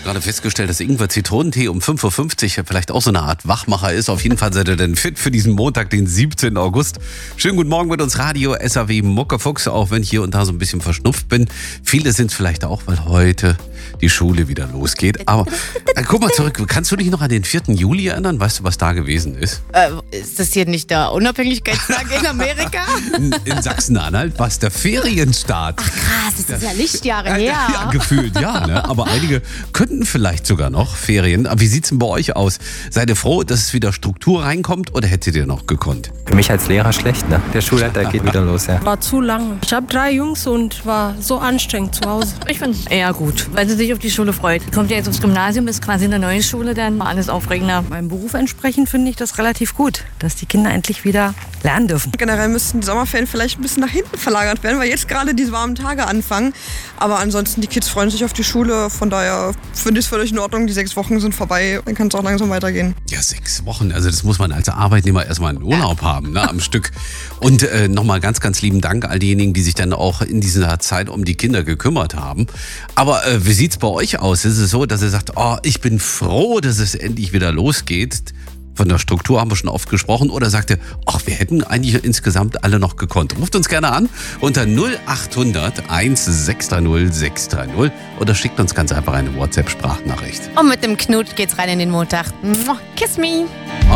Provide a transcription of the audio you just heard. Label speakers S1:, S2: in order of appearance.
S1: Gerade festgestellt, dass Ingwer-Zitronentee um 5.50 Uhr vielleicht auch so eine Art Wachmacher ist. Auf jeden Fall seid ihr denn fit für diesen Montag, den 17. August. Schönen guten Morgen mit uns Radio SAW Muckefuchs, auch wenn ich hier und da so ein bisschen verschnupft bin. Viele sind es vielleicht auch, weil heute die Schule wieder losgeht. Aber guck mal zurück, kannst du dich noch an den 4. Juli erinnern? Weißt du, was da gewesen ist?
S2: Ist das hier nicht der Unabhängigkeitstag in Amerika?
S1: In Sachsen-Anhalt war es der Ferienstart.
S2: Ach krass, das ist ja Lichtjahre her.
S1: Ja, gefühlt, ja. Ne? Aber einige könnten vielleicht sogar noch Ferien. Aber wie sieht's denn bei euch aus? Seid ihr froh, dass es wieder Struktur reinkommt oder hättet ihr noch gekonnt?
S3: Für mich als Lehrer schlecht, ne? Der Schulalltag geht wieder los, ja.
S4: War zu lang. Ich habe 3 Jungs und war so anstrengend zu Hause.
S5: Ich finde es eher gut, weil sie sich auf die Schule freut. Kommt ja jetzt aufs Gymnasium, ist quasi eine neue Schule, dann alles aufregender.
S4: Meinem Beruf entsprechend finde ich das relativ gut, dass die Kinder endlich wieder lernen dürfen.
S6: Generell müssten die Sommerferien vielleicht ein bisschen nach hinten verlagert werden, weil jetzt gerade diese warmen Tage anfangen. Aber ansonsten, die Kids freuen sich auf die Schule. Von daher finde ich es völlig in Ordnung. Die 6 Wochen sind vorbei. Dann kann es auch langsam weitergehen.
S1: Ja, 6 Wochen. Also das muss man als Arbeitnehmer erstmal einen Urlaub haben, ne, am Stück. Und nochmal ganz, ganz lieben Dank all diejenigen, die sich dann auch in dieser Zeit um die Kinder gekümmert haben. Aber wie sieht's bei euch aus? Ist es so, dass ihr sagt, oh, ich bin froh, dass es endlich wieder losgeht? Von der Struktur haben wir schon oft gesprochen. Oder sagt ihr, ach, wir hätten eigentlich insgesamt alle noch gekonnt. Ruft uns gerne an unter 0800 1630 630 oder schickt uns ganz einfach eine WhatsApp-Sprachnachricht.
S2: Und mit dem Knut geht's rein in den Montag. Kiss me.